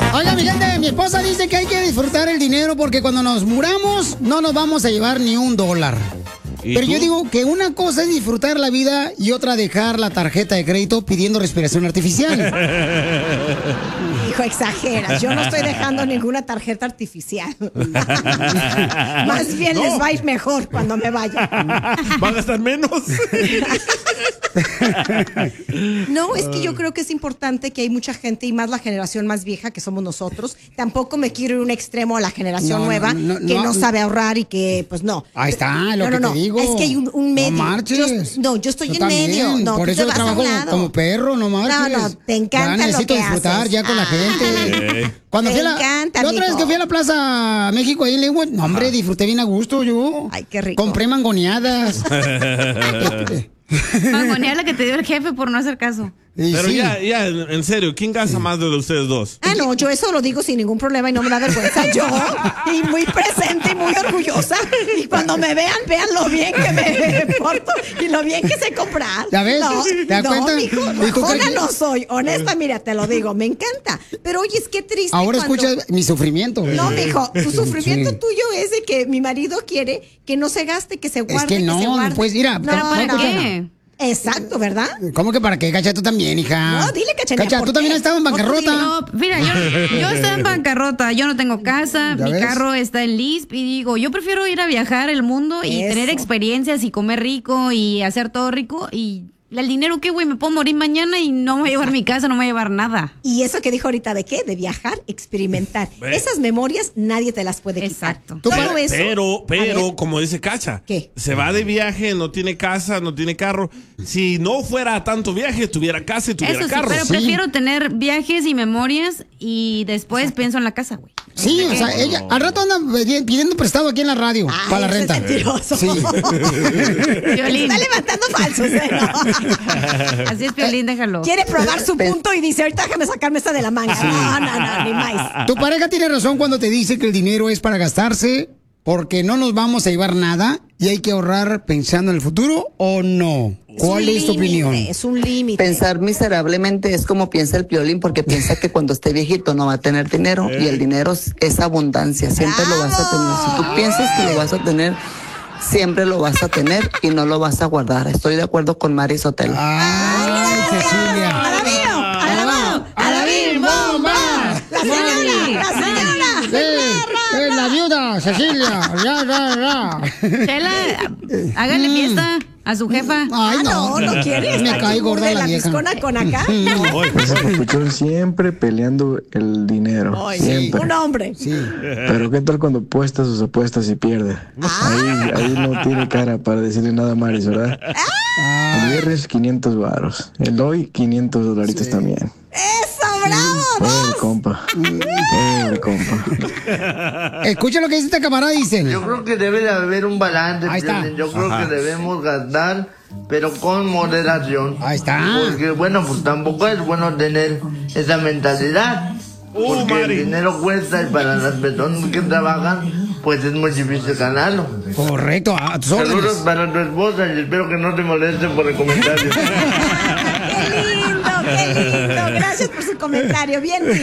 Oiga, mi gente, mi esposa dice que hay que disfrutar el dinero porque cuando nos muramos no nos vamos a llevar ni $1. Pero yo digo que una cosa es disfrutar la vida y otra dejar la tarjeta de crédito pidiendo respiración artificial. Hijo, exageras. Yo no estoy dejando ninguna tarjeta artificial. Más bien les va a ir mejor cuando me vaya. ¿Van a gastar menos? No, es que yo creo que es importante que hay mucha gente y más la generación más vieja que somos nosotros. Tampoco me quiero ir a un extremo a la generación nueva que no sabe ahorrar y que pues no. Ahí está, lo que te digo. Es que hay un medio. No marches. Yo estoy en medio. No, por eso yo trabajo como perro, no marches. No, te encanta lo que disfrutar haces. Ya con la gente. Cuando fui la otra vez que fui a la Plaza México ahí en Lengua, no, hombre, disfruté bien a gusto yo. Ay, qué rico. Compré mangoneadas. Mangonear la que te dio el jefe por no hacer caso. Pero ya, en serio, ¿quién gasta más de ustedes dos? Ah, no, yo eso lo digo sin ningún problema y no me da vergüenza. Yo, y muy presente y muy orgullosa. Y cuando me vean lo bien que me porto y lo bien que sé comprar. ¿Ya ves? ¿Te das cuenta? Mijo, bajona no soy. Honesta, mira, te lo digo, me encanta. Pero oye, es que triste. Ahora escucha mi sufrimiento. No, mijo, tu sufrimiento tuyo es de que mi marido quiere que no se gaste, que se guarde, es que no, se guarde. Pues mira, ¿Para qué? Exacto, ¿verdad? ¿Cómo que para qué? Cacha, tú también, hija. No, dile, Cachanilla. Cacha, tú también has estado en bancarrota. No, mira, yo estoy en bancarrota, yo no tengo casa, mi carro está en LISP y digo, yo prefiero ir a viajar el mundo y tener experiencias y comer rico y hacer todo rico y... El dinero, ¿qué, güey? Me puedo morir mañana y no me voy a llevar mi casa, no me voy a llevar nada. Y eso que dijo ahorita, ¿de qué? De viajar, experimentar. Esas memorias nadie te las puede quitar. Exacto. Todo eso. Pero, como dice Cacha, ¿qué? Se va de viaje, no tiene casa, no tiene carro. Si no fuera tanto viaje, tuviera casa y tuviera eso sí, carro. pero prefiero tener viajes y memorias y después pienso en la casa, güey. Sí, o sea, ella al rato anda pidiendo prestado aquí en la radio para la renta. Es mentiroso. Sí. Piolín. Está levantando falsos, ¿no? Así es, Piolín, déjalo. Quiere probar su punto y dice, ahorita déjame sacarme esta de la manga. No, ni más. Tu pareja tiene razón cuando te dice que el dinero es para gastarse porque no nos vamos a llevar nada y hay que ahorrar pensando en el futuro, ¿o no? ¿Cuál es tu opinión? Es un límite. Pensar miserablemente es como piensa el Piolín, porque piensa que cuando esté viejito no va a tener dinero y el dinero es abundancia, siempre lo vas a tener. Si tú piensas que lo vas a tener, siempre lo vas a tener y no lo vas a guardar. Estoy de acuerdo con Mari Sotelo. ¡Ay, Cecilia! ¡Alabín, bomba! ¡La señora! La viuda, Cecilia. Chela, hágale fiesta a su jefa. Ay, no quiere. Me cae gorda la vieja. Piscona con acá. Escuchó siempre peleando el dinero. Siempre. Un hombre. Sí. Pero ¿qué tal cuando apuesta sus apuestas y pierde? Ahí no tiene cara para decirle nada a Maris, ¿verdad? El viernes 500 varos. El hoy 500 dolaritos también. ¡Eso, bravo! El compa. El compa. Escucha lo que dice este camarada, dice. Yo creo que debe de haber un balance. Ahí está. Yo creo que debemos gastar, pero con moderación. Ahí está. Porque, bueno, pues tampoco es bueno tener esa mentalidad. Porque el dinero cuesta y para las personas que trabajan, pues es muy difícil ganarlo. Correcto. Saludos para tu esposa y espero que no te moleste por el comentario. ¡Qué lindo! Gracias por su comentario. Bien.